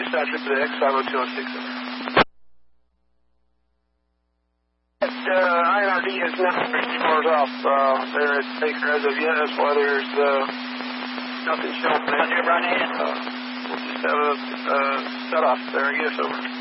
dispatch with the X50216. INRD is not 50 miles off there at Baker as of yet. That's why there's nothing showing. We'll just have a set off there, I guess, over.